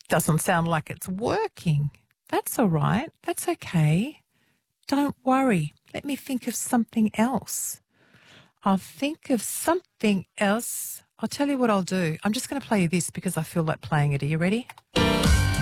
Doesn't sound like it's working. That's all right. That's okay. Don't worry. Let me think of something else. I'll think of something else. I'll tell you what I'll do. I'm just going to play you this because I feel like playing it. Are you ready?